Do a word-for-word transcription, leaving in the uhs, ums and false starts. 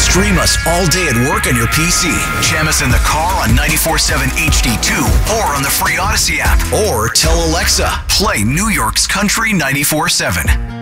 Stream us all day at work on your P C. Jam us in the car on ninety-four point seven H D two or on the free Odyssey app. Or tell Alexa, play New York's Country ninety-four point seven.